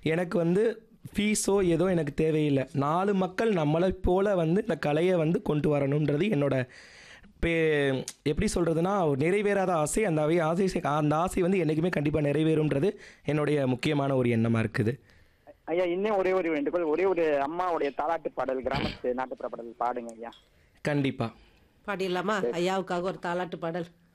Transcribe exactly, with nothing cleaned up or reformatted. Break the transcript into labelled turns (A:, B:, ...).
A: எனக்கு வந்து ஃபீஸோ ஏதோ எனக்கு தேவையில்லை. நாலு மக்கள் நம்மளை போல் வந்து இந்த கலையை வந்து கொண்டு வரணுன்றது என்னோட பே எப்படி சொல்கிறதுனா நிறைவேறாத ஆசை. அந்த அவை ஆசை அந்த ஆசை வந்து என்றைக்குமே கண்டிப்பாக நிறைவேறும்ன்றது என்னுடைய முக்கியமான ஒரு எண்ணமாக இருக்குது.
B: ஐயா இன்னும் ஒரே ஒரு வேண்டுகோள், ஒரே ஒரு அம்மாவுடைய தாலாட்டு பாடல், கிராமத்து நாட்டுப்புற பாடல் பாடுங்க ஐயா.
A: கண்டிப்பாக
C: பாடிடலாமா? ஐயாவுக்காக ஒரு தாலாட்டு பாடல்.